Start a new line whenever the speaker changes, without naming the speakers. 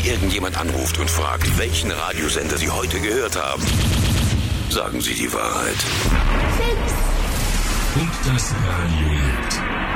irgendjemand anruft und fragt, welchen Radiosender Sie heute gehört haben, sagen Sie die Wahrheit.
Und das Radio lebt.